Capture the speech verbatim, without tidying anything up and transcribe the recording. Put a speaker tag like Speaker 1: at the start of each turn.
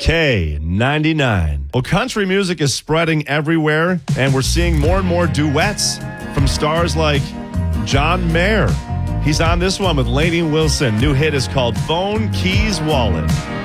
Speaker 1: K ninety-nine. Well, country music is spreading everywhere, and we're seeing more and more duets from stars like John Mayer. He's on this one with Lainey Wilson. New hit is called Phone, Keys, Wallet.